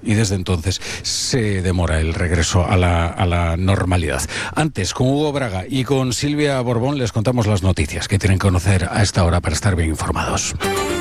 y desde entonces se demora el regreso a la normalidad. Antes, con Hugo Braga y con Silvia Borbón les contamos las noticias que tienen que conocer a esta hora para estar bien informados.